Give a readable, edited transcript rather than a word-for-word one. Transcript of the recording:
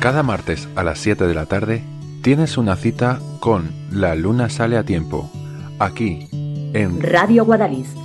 Cada martes a las 7 de la tarde tienes una cita con La Luna Sale a Tiempo, aquí en Radio Guadalís,